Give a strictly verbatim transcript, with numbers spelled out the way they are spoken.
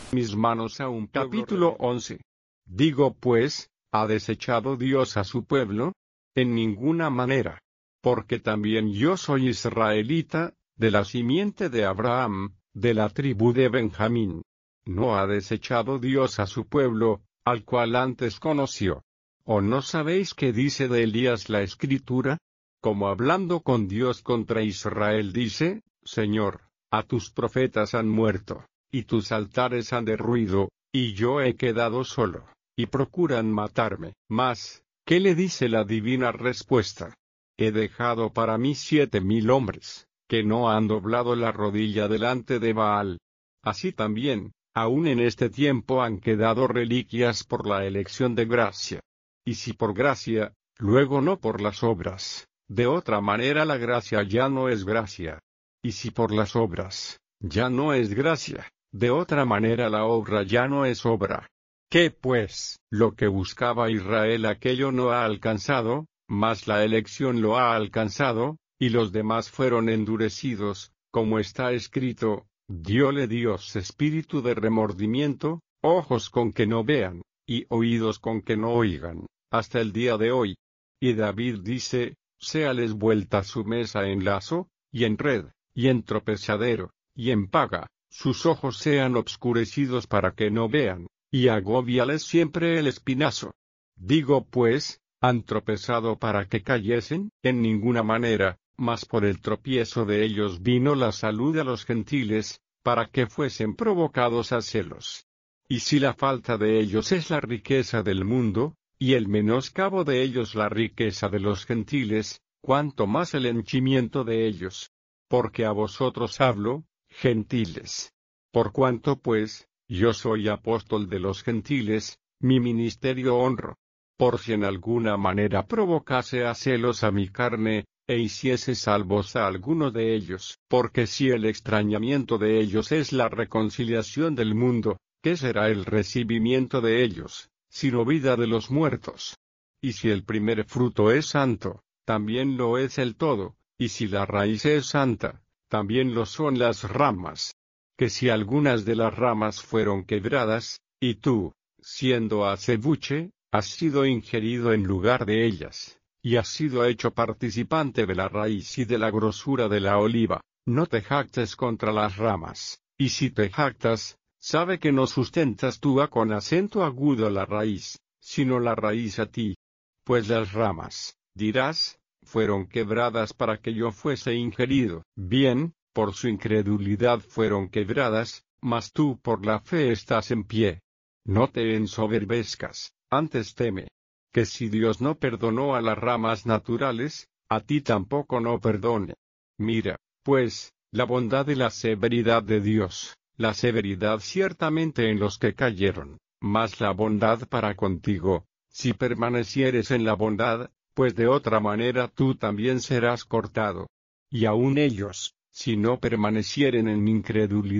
mis manos a un pueblo. Capítulo once. Digo pues, ¿ha desechado Dios a su pueblo? En ninguna manera. Porque también yo soy israelita, de la simiente de Abraham, de la tribu de Benjamín. ¿No ha desechado Dios a su pueblo, al cual antes conoció? ¿O no sabéis qué dice de Elías la Escritura? Como hablando con Dios contra Israel dice, Señor, a tus profetas han muerto, y tus altares han derruido, y yo he quedado solo, y procuran matarme. Mas, ¿qué le dice la divina respuesta? He dejado para mí siete mil hombres, que no han doblado la rodilla delante de Baal. Así también, aún en este tiempo han quedado reliquias por la elección de gracia. Y si por gracia, luego no por las obras, de otra manera la gracia ya no es gracia. Y si por las obras, ya no es gracia, de otra manera la obra ya no es obra. ¿Qué pues? Lo que buscaba Israel aquello no ha alcanzado, mas la elección lo ha alcanzado, y los demás fueron endurecidos, como está escrito, dióle Dios espíritu de remordimiento, ojos con que no vean, y oídos con que no oigan, hasta el día de hoy. Y David dice, séales vuelta su mesa en lazo, y en red, y en tropezadero, y en paga, sus ojos sean obscurecidos para que no vean, y agóbiales siempre el espinazo. Digo pues, ¿han tropezado para que cayesen? En ninguna manera, mas por el tropiezo de ellos vino la salud a los gentiles, para que fuesen provocados a celos. Y si la falta de ellos es la riqueza del mundo, y el menoscabo de ellos la riqueza de los gentiles, cuánto más el henchimiento de ellos. Porque a vosotros hablo, gentiles. Por cuanto pues, yo soy apóstol de los gentiles, mi ministerio honro. Por si en alguna manera provocase a celos a mi carne, e hiciese salvos a alguno de ellos. Porque si el extrañamiento de ellos es la reconciliación del mundo, ¿qué será el recibimiento de ellos, sino vida de los muertos? Y si el primer fruto es santo, también lo es el todo, y si la raíz es santa, también lo son las ramas. Que si algunas de las ramas fueron quebradas, y tú, siendo acebuche, has sido ingerido en lugar de ellas, y has sido hecho participante de la raíz y de la grosura de la oliva, no te jactes contra las ramas, y si te jactas, sabe que no sustentas tú a con acento agudo la raíz, sino la raíz a ti. Pues las ramas, dirás, fueron quebradas para que yo fuese ingerido. Bien, por su incredulidad fueron quebradas, mas tú por la fe estás en pie. No te ensoberbezcas, antes teme, que si Dios no perdonó a las ramas naturales, a ti tampoco no perdone. Mira, pues, la bondad y la severidad de Dios, la severidad ciertamente en los que cayeron, mas la bondad para contigo, si permanecieres en la bondad, pues de otra manera tú también serás cortado. Y aun ellos, si no permanecieren en incredulidad,